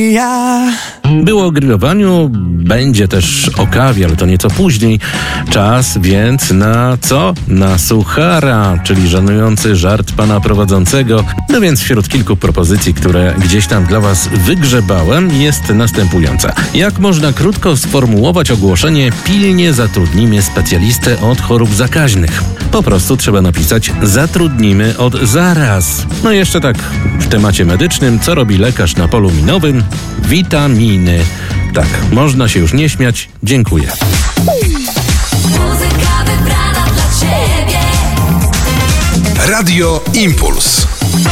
Było o grillowaniu, będzie też o kawie, ale to nieco później. Czas więc na co? Na suchara, czyli żenujący żart pana prowadzącego. No więc wśród kilku propozycji, które gdzieś tam dla was wygrzebałem, jest następująca. Jak można krótko sformułować ogłoszenie pilnie zatrudnimy specjalistę od chorób zakaźnych? Po prostu trzeba napisać zatrudnimy od zaraz. No i jeszcze tak w temacie medycznym, co robi lekarz na polu minowym? Witaminy. Tak, można się już nie śmiać. Dziękuję. Muzyka wybrana dla ciebie. Radio Impuls.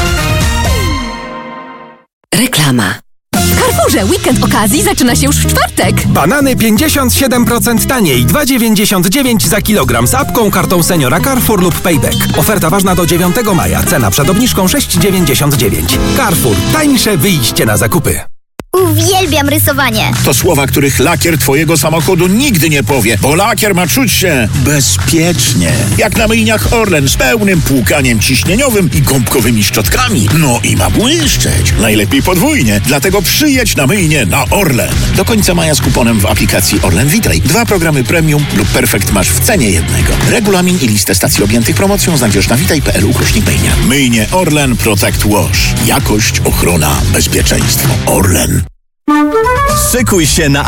Reklama. W Carrefourze weekend okazji zaczyna się już w czwartek. Banany 57% taniej, 2,99 za kilogram z apką, kartą seniora Carrefour lub Payback. Oferta ważna do 9 maja. Cena przed obniżką 6,99. Carrefour. Tańsze wyjście na zakupy. Uwielbiam rysowanie. To słowa, których lakier twojego samochodu nigdy nie powie, bo lakier ma czuć się bezpiecznie. Jak na myjniach Orlen z pełnym płukaniem ciśnieniowym i gąbkowymi szczotkami. No i ma błyszczeć. Najlepiej podwójnie. Dlatego przyjedź na myjnię na Orlen. Do końca maja z kuponem w aplikacji Orlen Witaj. 2 programy premium lub perfekt masz w cenie jednego. Regulamin i listę stacji objętych promocją znajdziesz na witaj.pl/myjnia. Myjnie Orlen Protect Wash. Jakość, ochrona, bezpieczeństwo. Orlen. Szykuj się na